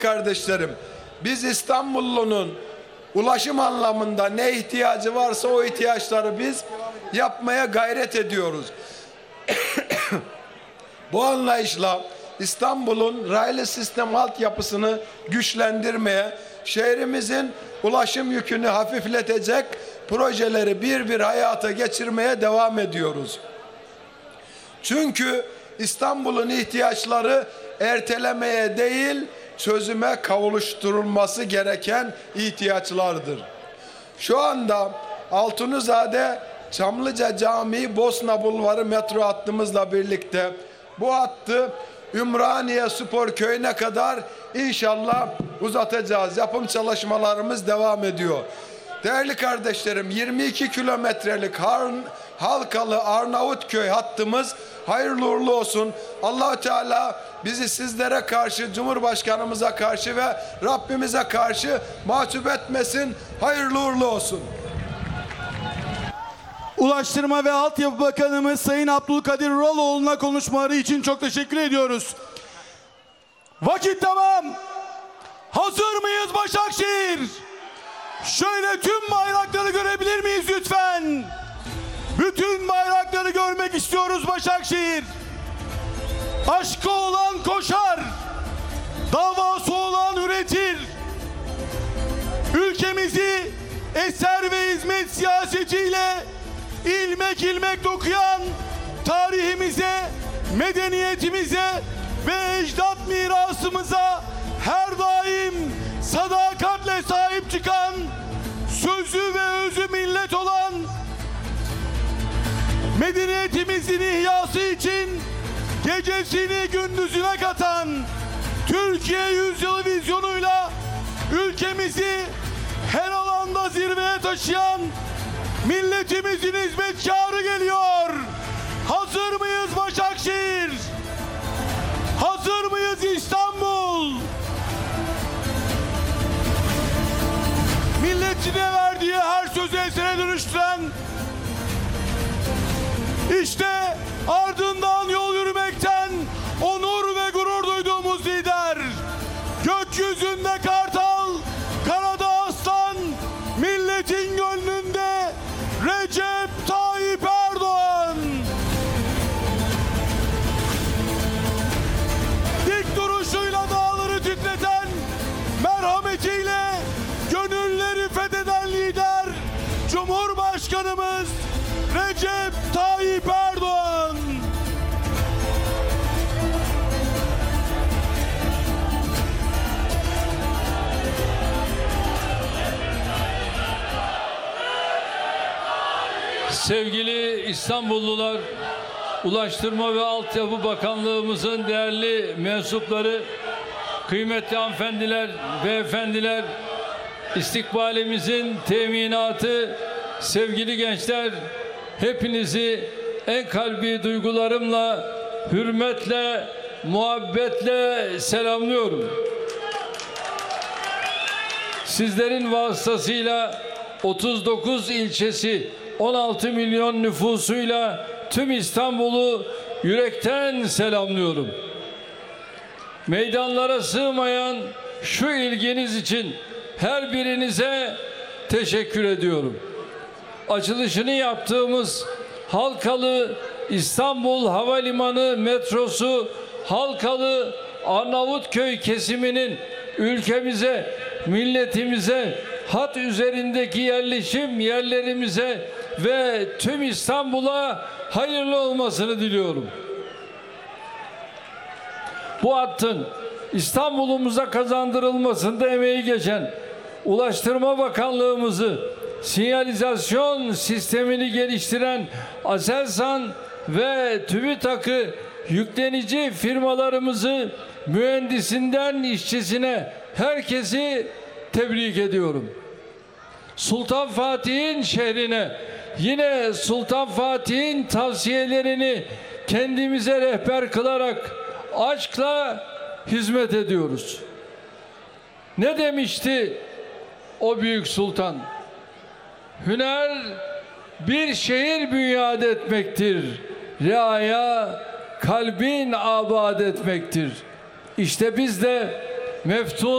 Kardeşlerim, biz İstanbullunun ulaşım anlamında ne ihtiyacı varsa o ihtiyaçları biz yapmaya gayret ediyoruz. Bu anlayışla İstanbul'un raylı sistem altyapısını güçlendirmeye, şehrimizin ulaşım yükünü hafifletecek projeleri bir bir hayata geçirmeye devam ediyoruz. Çünkü İstanbul'un ihtiyaçları ertelemeye değil, çözüme kavuşturulması gereken ihtiyaçlardır. Şu anda Altunizade Çamlıca Camii Bosna Bulvarı metro hattımızla birlikte bu hattı Ümraniye Spor Köyü'ne kadar inşallah uzatacağız. Yapım çalışmalarımız devam ediyor. Değerli kardeşlerim, 22 kilometrelik Halkalı Arnavutköy hattımız hayırlı uğurlu olsun. Allah-u Teala bizi sizlere karşı, Cumhurbaşkanımıza karşı ve Rabbimize karşı mahcup etmesin. Hayırlı uğurlu olsun. Ulaştırma ve Altyapı Bakanımız Sayın Abdülkadir Uraloğlu'na konuşmaları için çok teşekkür ediyoruz. Vakit tamam. Hazır mıyız Başakşehir? Şöyle tüm bayrakları görebilir miyiz lütfen? Bütün bayrakları görmek istiyoruz Başakşehir. Aşkı olan koşar, davası olan üretir. Ülkemizi eser ve hizmet siyasetiyle ilmek ilmek dokuyan tarihimize, medeniyetimize ve ecdat mirasımıza her daim sadakatle sahip çıkan, sözü ve özü millet olan, medeniyetimizin ihyası için gecesini gündüzüne katan, Türkiye yüzyılı vizyonuyla ülkemizi her alanda zirveye taşıyan milletimizin hizmetkarı geliyor. Hazır mıyız Başakşehir? Hazır mıyız İstanbul? Milletine verdiği her sözü esere dönüştüren, İşte ardından yol yürümekten onur ve gurur duyduğumuz lider, gökyüzünde kartal, karada aslan, milletin gönlünde Recep Tayyip Erdoğan. Dik duruşuyla dağları titreten, merhametiyle gönülleri fetheden lider, Cumhurbaşkanımız Recep Tayyip Erdoğan. Sevgili İstanbullular, Ulaştırma ve Altyapı Bakanlığımızın değerli mensupları, kıymetli hanımefendiler, beyefendiler, istikbalimizin teminatı, sevgili gençler, hepinizi en kalbi duygularımla, hürmetle, muhabbetle selamlıyorum. Sizlerin vasıtasıyla 39 ilçesi, 16 milyon nüfusuyla tüm İstanbul'u yürekten selamlıyorum. Meydanlara sığmayan şu ilginiz için her birinize teşekkür ediyorum. Açılışını yaptığımız Halkalı İstanbul Havalimanı metrosu, Halkalı Arnavutköy kesiminin ülkemize, milletimize, hat üzerindeki yerleşim yerlerimize ve tüm İstanbul'a hayırlı olmasını diliyorum. Bu hattın İstanbul'umuza kazandırılmasında emeği geçen Ulaştırma Bakanlığımızı, sinyalizasyon sistemini geliştiren Aselsan ve TÜBİTAK'ı, yüklenici firmalarımızı, mühendisinden işçisine herkesi tebrik ediyorum. Sultan Fatih'in şehrine, yine Sultan Fatih'in tavsiyelerini kendimize rehber kılarak aşkla hizmet ediyoruz. Ne demişti o büyük sultan? Hüner bir şehir bünyat etmektir. Riaya kalbin abad etmektir. İşte biz de meftun